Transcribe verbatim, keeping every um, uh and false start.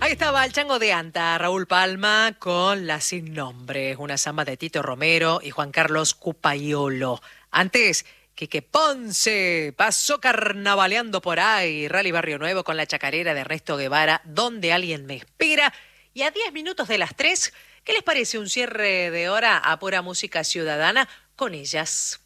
Ahí estaba el chango de Anta, Raúl Palma, con La Sin Nombre, una samba de Tito Romero y Juan Carlos Cupaiolo. Antes, Quique Ponce pasó carnavaleando por ahí, Rally Barrio Nuevo con la chacarera de Ernesto Guevara, Donde alguien me espera. Y a diez minutos de las tres, ¿qué les parece un cierre de hora a pura música ciudadana con ellas?